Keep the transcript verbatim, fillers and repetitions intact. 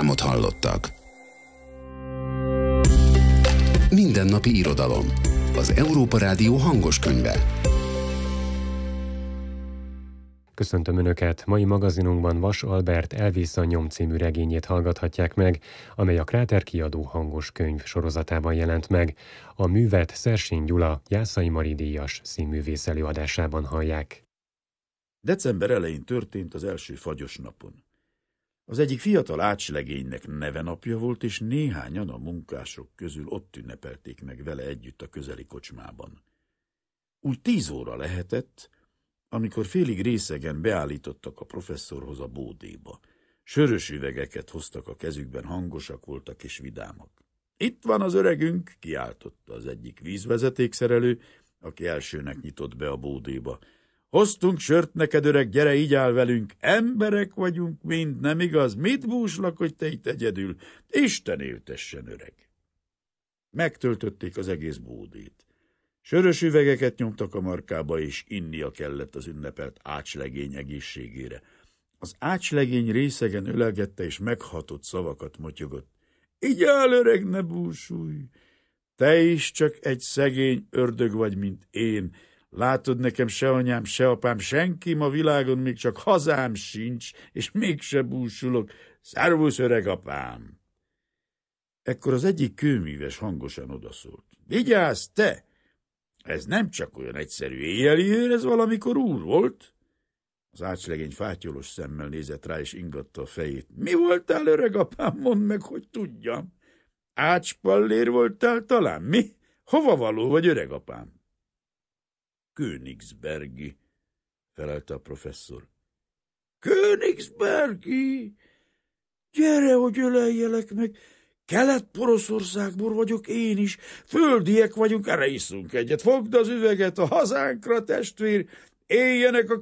reklámot hallottak. Mindennapi irodalom. Az Európa Rádió hangos könyve. Köszöntöm Önöket! Mai magazinunkban Vas Albert Elvész a nyom című regényét hallgathatják meg, amely a Kráter kiadó hangos könyv sorozatában jelent meg. A művet Szersény Gyula Jászai Mari díjas színművész előadásában hallják. December elején történt az első fagyos napon. Az egyik fiatal ácslegénynek nevenapja volt, és néhányan a munkások közül ott ünnepelték meg vele együtt a közeli kocsmában. Úgy tíz óra lehetett, amikor félig részegen beállítottak a professzorhoz a bódéba. Sörös üvegeket hoztak a kezükben, hangosak voltak és vidámak. Itt van az öregünk, kiáltotta az egyik vízvezetékszerelő, aki elsőnek nyitott be a bódéba. Hoztunk sört neked, öreg, gyere, így áll velünk, emberek vagyunk mind, nem igaz? Mit búslak, hogy te itt egyedül? Isten éltessen, öreg! Megtöltötték az egész bódét. Sörös üvegeket nyomtak a markába, és innia kellett az ünnepelt ácslegény egészségére. Az ácslegény részegen ölelgette, és meghatott szavakat motyogott. Így áll, öreg, ne búsulj! Te is csak egy szegény ördög vagy, mint én. Látod, nekem se anyám, se apám, senkim a világon, még csak hazám sincs, és mégse búsulok. Szervusz, öreg apám! Ekkor az egyik kőműves hangosan odaszólt. Vigyázz, te! Ez nem csak olyan egyszerű éjjeli őr, ez valamikor úr volt. Az ácslegény fátyolos szemmel nézett rá, és ingatta a fejét. Mi voltál, öreg apám? Mondd meg, hogy tudjam. Ácspallér voltál talán, mi? Hova való vagy, öreg apám? Königsbergi, felelte a professzor. Königsbergi? Gyere, hogy öleljelek meg! Kelet-Poroszországból vagyok én is, földiek vagyunk, erre isszunk egyet. Fogd az üveget a hazánkra, testvér, éljenek a